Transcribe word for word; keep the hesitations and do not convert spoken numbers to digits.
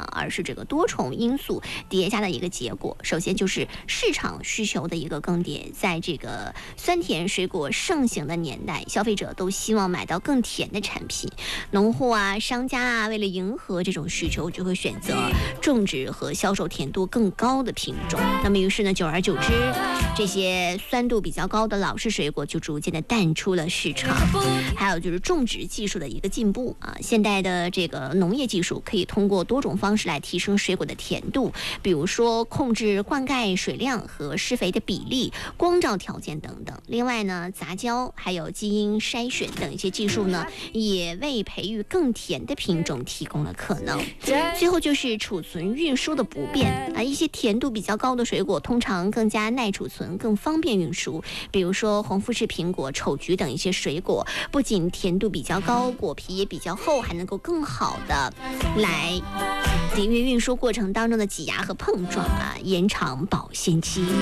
呢，而是这个多重因素叠加的一个结果。首先就是市场需求的一个更迭，在这个酸甜水果盛行的年代，消费者都希望买到更甜的产品，农户啊、商家啊，为了迎合这种需求，就会选择种植和销售甜度更高的品种。那么于是呢，久而久之，这些酸度比较高的老式水果就逐渐的淡出了市场。还有就是种植技术的一个进步啊，现代的这个农业技术可以通过多种方式来提升水果的甜度，比如说控制灌溉水量和施肥的比例、光照条件等等。另外呢，杂交还有基因筛选等一些技术呢，也为培育更甜的品种提供了可能。最后就是储存运输的不便啊，一些甜度比较高的水果通常更加耐储存，更方便运输。比如说红富士苹果、丑橘等一些水果，不仅甜度比较高，果皮也比较厚，还能够更好的来抵御运输过程当中的挤压和碰撞啊，延长保鲜期。